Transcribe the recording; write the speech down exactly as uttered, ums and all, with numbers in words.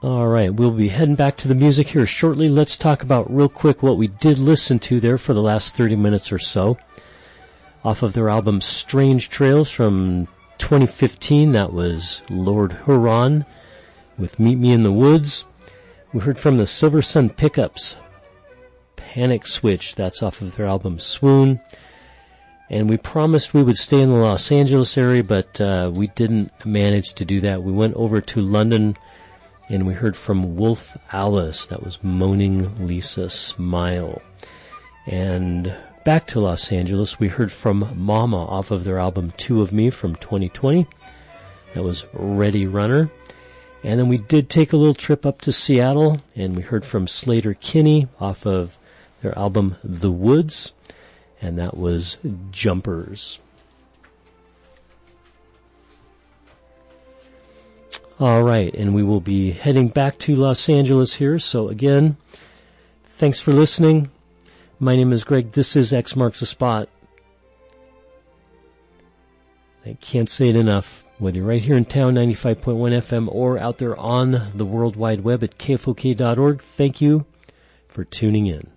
All right, we'll be heading back to the music here shortly. Let's talk about real quick what we did listen to there for the last thirty minutes or so. Off of their album Strange Trails from twenty fifteen, that was Lord Huron with Meet Me in the Woods. We heard from the Silver Sun Pickups, Panic Switch, that's off of their album Swoon. And we promised we would stay in the Los Angeles area, but uh, we didn't manage to do that. We went over to London, and we heard from Wolf Alice, that was Moaning Lisa Smile. And back to Los Angeles, we heard from Mama off of their album Two of Me from twenty twenty. That was Ready Runner. And then we did take a little trip up to Seattle, and we heard from Slater Kinney off of their album The Woods, and that was Jumpers. All right, and we will be heading back to Los Angeles here. So again, thanks for listening. My name is Greg. This is X Marks the Spot. I can't say it enough. Whether you're right here in town, ninety-five point one F M, or out there on the World Wide Web at K F O K dot org, thank you for tuning in.